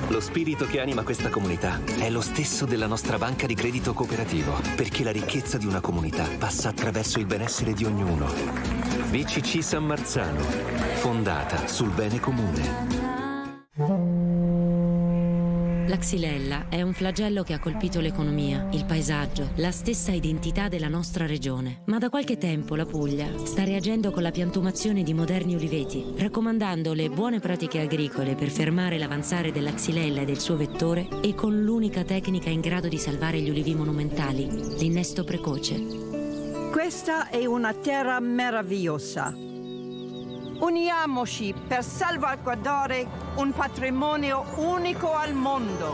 Lo spirito che anima questa comunità è lo stesso della nostra banca di credito cooperativo, perché la ricchezza di una comunità passa attraverso il benessere di ognuno. BCC San Marzano, fondata sul bene comune. La xylella è un flagello che ha colpito l'economia, il paesaggio, la stessa identità della nostra regione. Ma da qualche tempo la Puglia sta reagendo con la piantumazione di moderni uliveti, raccomandando le buone pratiche agricole per fermare l'avanzare della xylella e del suo vettore e con l'unica tecnica in grado di salvare gli ulivi monumentali, l'innesto precoce. Questa è una terra meravigliosa. Uniamoci per salvaguardare un patrimonio unico al mondo.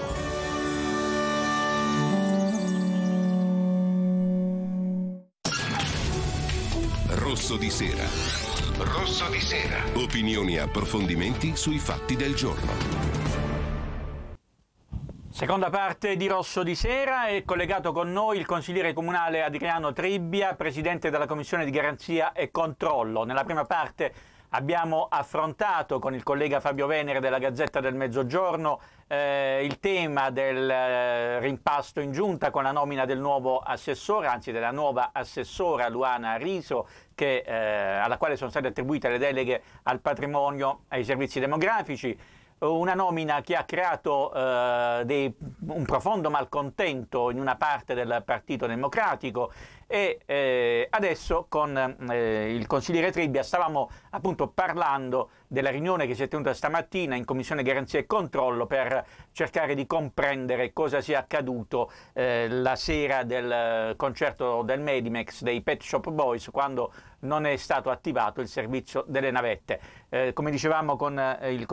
Rosso di sera. Rosso di sera. Opinioni e approfondimenti sui fatti del giorno. Seconda parte di Rosso di Sera, è collegato con noi il consigliere comunale Adriano Tribbia, presidente della Commissione di Garanzia e Controllo. Nella prima parte abbiamo affrontato con il collega Fabio Venere della Gazzetta del Mezzogiorno il tema del rimpasto in giunta con la nomina del nuovo assessore, anzi della nuova assessora Luana Riso, alla quale sono state attribuite le deleghe al patrimonio e ai servizi demografici. Una nomina che ha creato un profondo malcontento in una parte del Partito Democratico e adesso con il consigliere Tribbia stavamo appunto parlando della riunione che si è tenuta stamattina in Commissione Garanzia e Controllo per cercare di comprendere cosa sia accaduto la sera del concerto del Medimex dei Pet Shop Boys, quando non è stato attivato il servizio delle navette. Come dicevamo con il